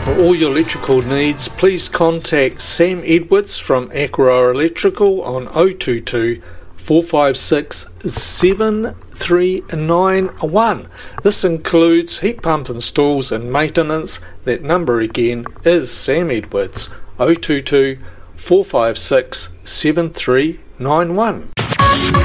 For all your electrical needs, please contact Sam Edwards from Aquaroa Electrical on 022 456 7391. This includes heat pump installs and maintenance. That number again is Sam Edwards, 022 456 7391.